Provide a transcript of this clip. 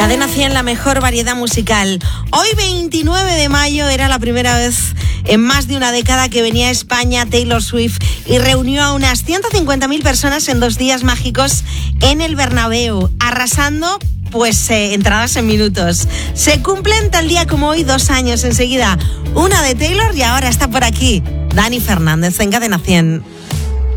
Cadena 100, la mejor variedad musical. Hoy, 29 de mayo, era la primera vez en más de una década que venía a España Taylor Swift y reunió a unas 150.000 personas en 2 días mágicos en el Bernabéu, arrasando entradas en minutos. Se cumplen tal día como hoy 2 años enseguida. Una de Taylor y ahora está por aquí Dani Fernández en Cadena 100.